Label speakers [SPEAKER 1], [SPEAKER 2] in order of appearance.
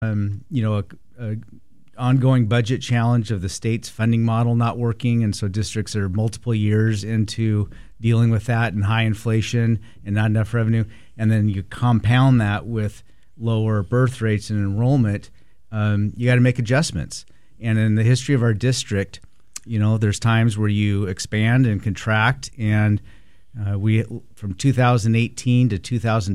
[SPEAKER 1] a ongoing budget challenge of the state's funding model not working, and so districts are multiple years into dealing with that and high inflation and not enough revenue, and then you compound that with lower birth rates and enrollment, you got to make adjustments. And in the history of our district, there's times where you expand and contract, and we from 2018 to 2020